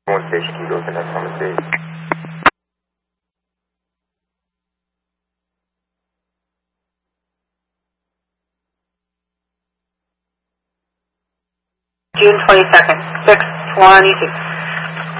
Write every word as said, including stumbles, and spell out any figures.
One station, can you go to the next one, please? June twenty-second, six twenty-two.